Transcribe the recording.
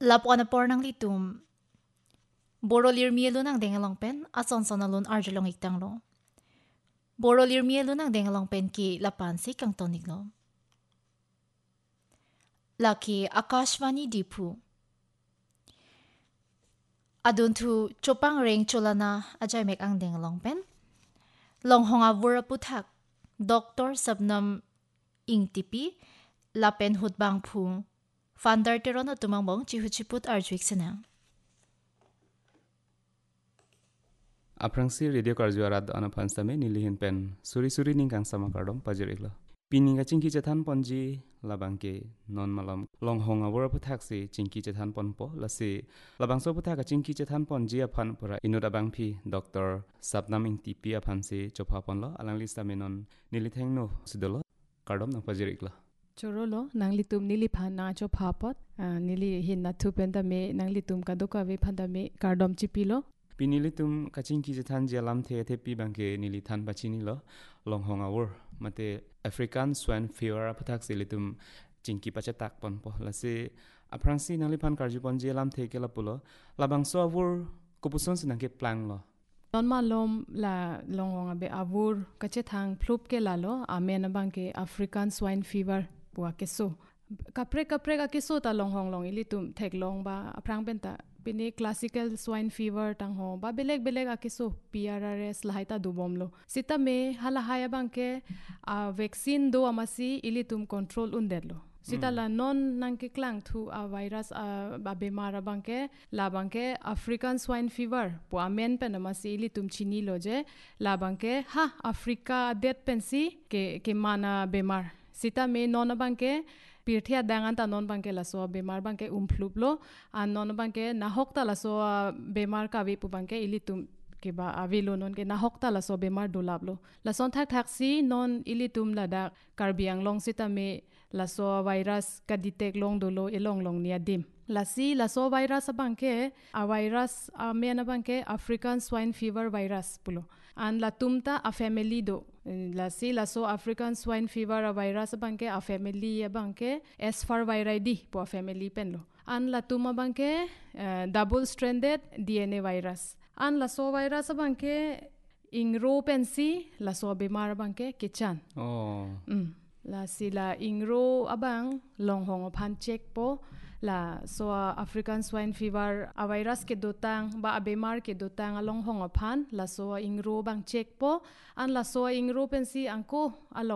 Lapo na por ng litum. Borolir mielo ng dengalong pen, ason sonalun arjalong iktang lo. Borolir mielo ng dengalong pen ki lapansi kang tonig lo. Laki Akashvani Dipu. Adun tu chopang reng cholana ajay mek ang dengalong pen. Long honga vura putak. Doktor sabnam ing tipi, lapen hutbang pu. Fandar teron at tumangbong chihuchiput arjuik senang. Aprangsi radio karjuarat ana pansame nilihin pen suri ningkang sama kardom pajirikla. Pininga cingki cethan ponji labangke non malam long honga wara puthakse cingki cethan ponpo lasi labangso puthaka cingki cethan ponji aphan pura inoda bangphi Dr. Sabnam ing tipi aphanse chopha ponlo alangli stamenon nilithengno sidolo kardom na pajirikla. Chorolo nanglitum niliphan na cho phapot nili hin na thu penda me nanglitum kadoka ve phanda me kardom chipilo Pinilitum kacingki cethan jalam the thepi bangke nilithan bachini lo long honga wor mate African swine fever puthak silitum cingki pacetak ponpo lasi aprangsi naliphan karjupon jalam the kela pulo labangso wor kupuson sinangke plang lo non malom la longonga be avur kache thang flup ke lalo amen bangke African swine fever bua keso kapre ka keso ta longhong long ilitum thek long ba aprang benta pini classical swine fever tang ho ba beleg akeso PRRS lahaita dubomlo sita me hala haya bangke vaccine do amasi ilitum control underlo sita la non nangke klang thu a virus ba bemara bangke la bangke African swine fever po amen pen amasi ilitum chini loje la bangke ha Africa det pensi ke mana bemar sita me non bangke pirthia dangan ta non bangke la so bemar bangke umpluplo an non bangke na hokta la so bemar ka vi pu bangke ilitum ke ba avilo non ke na hokta la so bemar dolablo la son thak si non ilitum la da karbiang long sita me la so virus ka detect long dolo elong nia dim la si la so virus bangke a virus a mena bangke African swine fever virus pulo an la tumta a family do la si la so African swine fever a virus bangke a family bangke S for viridi po a family penlo an la tuma bangke double stranded DNA virus an la so virus bangke ingro pensi la so bemar bangke kichan la si la ingro abang longhong phan check po la so African swine fever a virus ke dotang ba a bemar ke dotang along hong phan la so ingro bang check po an la so ingro pensi angko along